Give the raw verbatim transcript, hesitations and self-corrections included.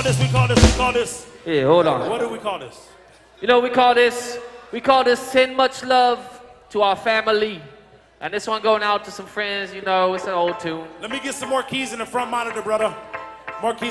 this, we call this, we call this. Yeah, hold on. What do we call this? You know, we call this, we call this Send Much Love to Our Family. And this one going out to some friends, you know, it's an old tune. Let me get some more keys in the front monitor, brother. More keys.